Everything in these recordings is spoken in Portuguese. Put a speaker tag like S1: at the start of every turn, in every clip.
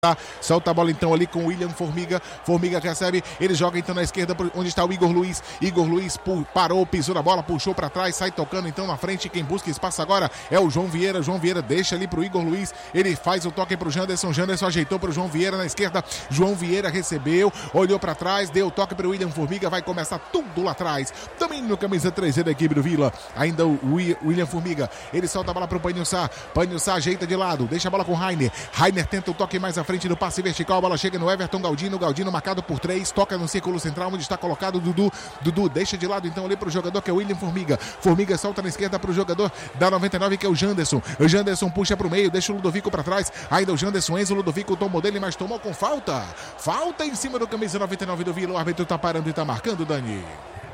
S1: Solta a bola então ali com o William Formiga. Formiga recebe, ele joga então na esquerda onde está o Igor Luiz. Igor Luiz parou, pisou na bola, puxou para trás, sai tocando então na frente. Quem busca espaço agora é o João Vieira. João Vieira deixa ali pro Igor Luiz. Ele faz o toque pro Janderson. Janderson ajeitou pro João Vieira na esquerda. João Vieira recebeu, olhou para trás, deu o toque pro William Formiga. Vai começar tudo lá atrás. Também no camisa 3 da equipe do Vila. Ainda o William Formiga. Ele solta a bola pro Panhussá. Panhussá ajeita de lado, deixa a bola com o Rainer. Rainer tenta o toque mais à frente no passe vertical, a bola chega no Everton Galdino. Galdino marcado por 3, toca no círculo central onde está colocado o Dudu. Dudu deixa de lado então ali pro jogador que é o William Formiga. Formiga solta na esquerda pro jogador da 99 que é o Janderson. O Janderson puxa pro meio, deixa o Ludovico para trás. Ainda o Janderson, Enzo, o Ludovico tomou dele, mas tomou com falta. Falta em cima do camisa 99 do Vila. O árbitro tá parando e tá marcando, Dani.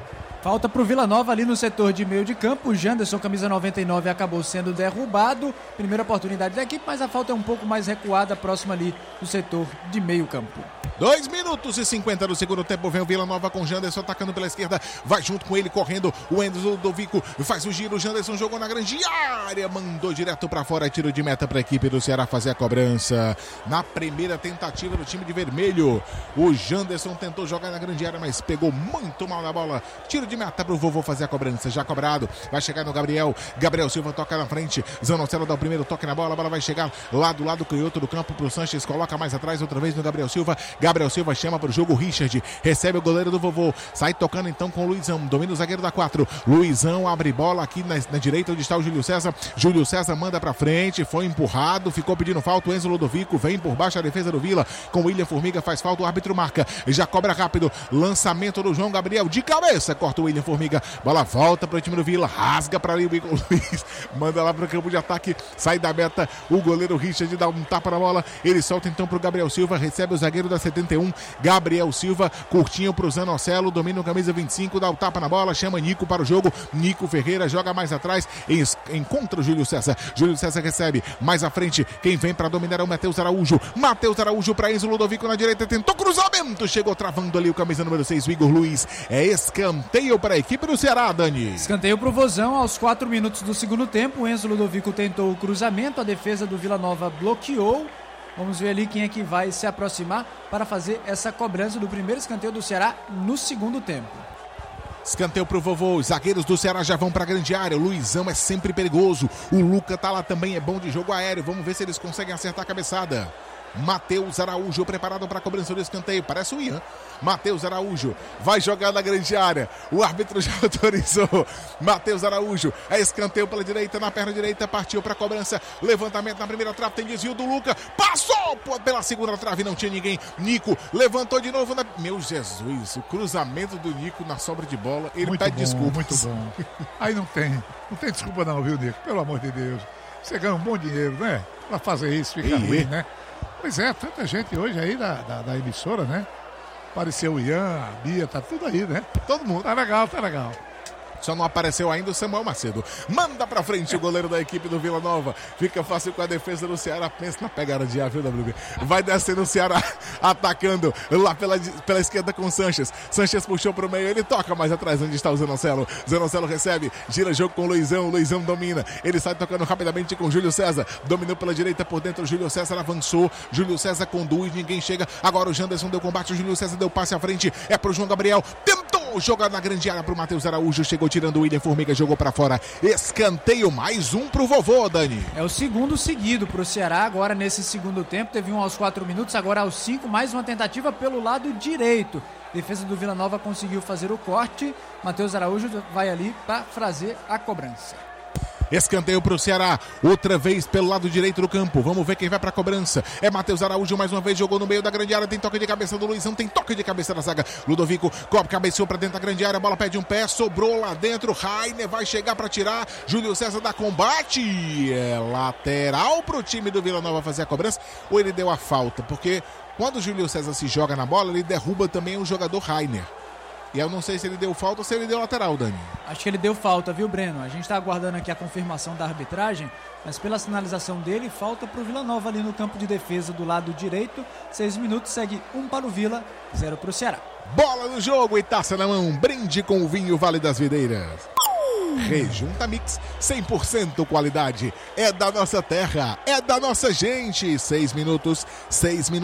S2: Falta para o Vila Nova ali no setor de meio de campo. O Janderson, camisa 99, acabou sendo derrubado. Primeira oportunidade da equipe, mas a falta é um pouco mais recuada, próxima ali do setor de meio campo.
S1: 2 minutos e 50 do segundo tempo. Vem o Vila Nova com o Janderson atacando pela esquerda. Vai junto com ele, correndo. O Enzo Ludovico faz o giro. O Janderson jogou na grande área. Mandou direto para fora. Tiro de meta para a equipe do Ceará fazer a cobrança. Na primeira tentativa do time de vermelho. O Janderson tentou jogar na grande área, mas pegou muito mal na bola. Tiro de meta para o vovô fazer a cobrança. Já cobrado. Vai chegar no Gabriel. Gabriel Silva toca na frente. Zanocelo dá o primeiro toque na bola. A bola vai chegar lá do lado canhoto do campo pro Sanches. Coloca mais atrás outra vez no Gabriel Silva. Gabriel Silva chama para o jogo Richard, recebe o goleiro do vovô, sai tocando então com o Luizão, domina o zagueiro da 4, Luizão abre bola aqui na direita onde está o Júlio César. Júlio César manda para frente, foi empurrado, ficou pedindo falta. O Enzo Ludovico vem por baixo a defesa do Vila, com o William Formiga, faz falta, o árbitro marca, já cobra rápido, lançamento do João Gabriel, de cabeça, corta o William Formiga, bola volta para o time do Vila, rasga para ali o Igor Luiz, manda lá para o campo de ataque, sai da meta, o goleiro Richard dá um tapa na bola, ele solta então para o Gabriel Silva, recebe o zagueiro da 71, Gabriel Silva, curtinho pro Zanocelo, domina o camisa 25, dá o tapa na bola, chama Nico para o jogo, Nico Ferreira joga mais atrás, encontra o Júlio César, Júlio César recebe, mais à frente, quem vem para dominar é o Matheus Araújo para Enzo Ludovico na direita, tentou cruzamento, chegou travando ali o camisa número 6, o Igor Luiz, é escanteio para a equipe do Ceará, Dani.
S2: Escanteio pro Vozão aos 4 minutos do segundo tempo, o Enzo Ludovico tentou o cruzamento, a defesa do Vila Nova bloqueou. Vamos ver ali quem é que vai se aproximar para fazer essa cobrança do primeiro escanteio do Ceará no segundo tempo.
S1: Escanteio pro vovô, os zagueiros do Ceará já vão para a grande área, o Luizão é sempre perigoso, o Luca tá lá também, é bom de jogo aéreo, vamos ver se eles conseguem acertar a cabeçada. Matheus Araújo preparado para a cobrança do escanteio, parece o Ian. Matheus Araújo vai jogar na grande área, o árbitro já autorizou. Matheus Araújo, é escanteio pela direita, na perna direita, partiu para a cobrança, levantamento na primeira trave, tem desvio do Luca, passou pela segunda trave, não tinha ninguém, Nico levantou de novo, meu Jesus, o cruzamento do Nico na sobra de bola, ele muito pede desculpas.
S3: Muito bom, aí não tem desculpa não, viu, Nico, pelo amor de Deus, você ganha um bom dinheiro, né, para fazer isso, fica ruim, né? Pois é, tanta gente hoje aí da emissora, né? Apareceu o Ian, a Bia, tá tudo aí, né? Todo mundo, tá legal.
S1: Só não apareceu ainda o Samuel Macedo. Manda pra frente o goleiro da equipe do Vila Nova. Fica fácil com a defesa do Ceará. Pensa na pegada de ar, viu, WB? Vai descendo o Ceará, atacando lá pela esquerda com o Sanches. Sanches puxou pro meio, ele toca mais atrás onde está o Zanocelo. Zanocelo recebe, gira jogo com o Luizão. Luizão domina. Ele sai tocando rapidamente com o Júlio César. Dominou pela direita por dentro. O Júlio César avançou. Júlio César conduz, ninguém chega. Agora o Janderson deu combate. O Júlio César deu passe à frente. É pro João Gabriel. Tentou jogar na grande área pro Matheus Araújo. Chegou tirando o William Formiga, jogou pra fora. Escanteio, mais um pro vovô, Dani.
S2: É o segundo seguido pro Ceará, agora nesse segundo tempo. Teve um aos 4 minutos, agora aos 5, mais uma tentativa pelo lado direito. Defesa do Vila Nova conseguiu fazer o corte. Matheus Araújo vai ali para fazer a cobrança.
S1: Escanteio pro Ceará, outra vez pelo lado direito do campo, vamos ver quem vai pra cobrança, é Matheus Araújo, mais uma vez jogou no meio da grande área, tem toque de cabeça do Luizão, tem toque de cabeça da zaga, Ludovico, cabeceou pra dentro da grande área, a bola pede um pé, sobrou lá dentro, Rainer vai chegar pra tirar, Júlio César dá combate, é lateral pro time do Vila Nova fazer a cobrança, ou ele deu a falta, porque quando o Júlio César se joga na bola, ele derruba também o jogador Rainer. E eu não sei se ele deu falta ou se ele deu lateral, Dani.
S2: Acho que ele deu falta, viu, Breno? A gente está aguardando aqui a confirmação da arbitragem, mas pela sinalização dele, falta para o Vila Nova ali no campo de defesa do lado direito. 6 minutos, segue 1 para o Vila, 0 para o Ceará.
S1: Bola no jogo e taça na mão, brinde com o vinho Vale das Videiras. Rejunta Mix, 100% qualidade, é da nossa terra, é da nossa gente. 6 minutos.